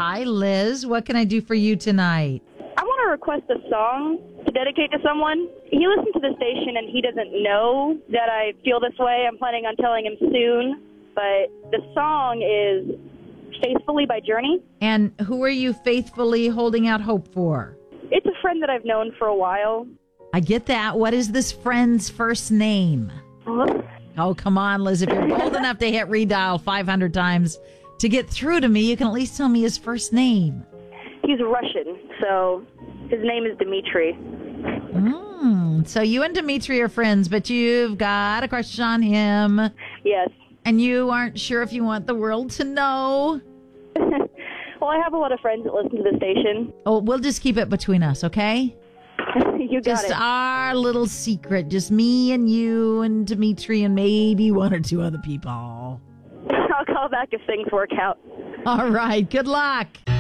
Hi, Liz. What can I do for you tonight? I want to request a song to dedicate to someone. He listens to the station and he doesn't know that I feel this way. I'm planning on telling him soon. But the song is Faithfully by Journey. And who are you faithfully holding out hope for? It's a friend that I've known for a while. I get that. What is this friend's first name? Oh, come on, Liz. If you're bold enough to hit redial 500 times to get through to me, you can at least tell me his first name. He's Russian, so his name is Dmitry. So you and Dmitry are friends, but you've got a crush on him. Yes. And you aren't sure if you want the world to know. Well, I have a lot of friends that listen to the station. Oh, we'll just keep it between us, okay? You got Just it. our little secret. Just me and you and Dmitry and maybe one or two other people. I'll call back if things work out. All right. Good luck.